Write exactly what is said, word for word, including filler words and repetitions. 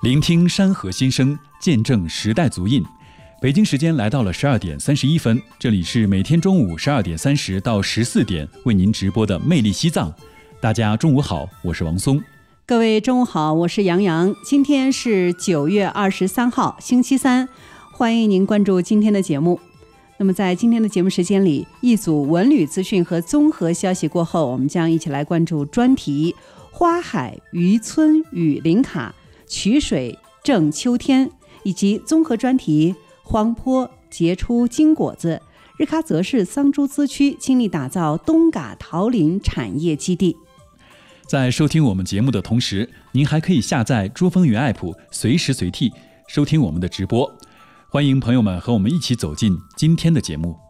聆听山河心声，见证时代足印。北京时间来到了十二点三十一分，这里是每天中午十二点三十到十四点为您直播的《魅力西藏》。大家中午好，我是王松。 各位中午好，我是杨洋。今天是九月二十三号，星期三，欢迎您关注今天的节目。那么在今天的节目时间里，一组文旅资讯和综合消息过后，我们将一起来关注专题花海渔村与林卡曲水正秋天，以及综合专题荒坡结出金果子，日喀则市桑珠孜区倾力打造东嘎桃林产业基地。 在收听我们节目的同时，您还可以下载珠峰云 app， 随时随地收听我们的直播。欢迎朋友们和我们一起走进今天的节目。